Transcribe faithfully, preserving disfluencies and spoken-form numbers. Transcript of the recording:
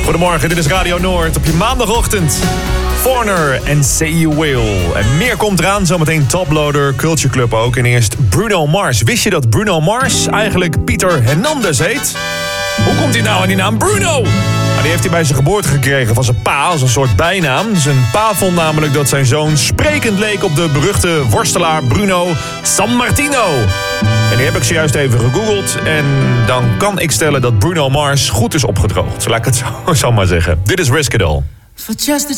Goedemorgen, dit is Radio Noord op je maandagochtend. Foreigner en Say You Will. En meer komt eraan, zometeen Toploader, Culture Club ook. En eerst Bruno Mars. Wist je dat Bruno Mars eigenlijk Pieter Hernandez heet? Hoe komt hij nou aan die naam Bruno? Nou, die heeft hij bij zijn geboorte gekregen van zijn pa als een soort bijnaam. Zijn pa vond namelijk dat zijn zoon sprekend leek op de beruchte worstelaar Bruno Sammartino. En die heb ik zojuist even gegoogeld. En dan kan ik stellen dat Bruno Mars goed is opgedroogd. Zo laat ik het zo, zo maar zeggen. Dit is Risk It All.